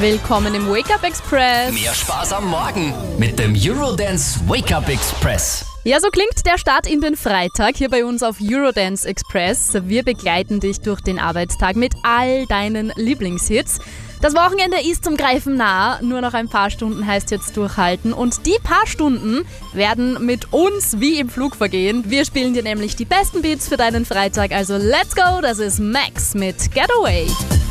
Willkommen im Wake Up Express. Mehr Spaß am Morgen mit dem Eurodance Wake Up Express. Ja, so klingt der Start in den Freitag hier bei uns auf Eurodance Express. Wir begleiten dich durch den Arbeitstag mit all deinen Lieblingshits. Das Wochenende ist zum Greifen nah, nur noch ein paar Stunden heißt jetzt durchhalten und die paar Stunden werden mit uns wie im Flug vergehen. Wir spielen dir nämlich die besten Beats für deinen Freitag, also let's go, das ist Max mit Getaway.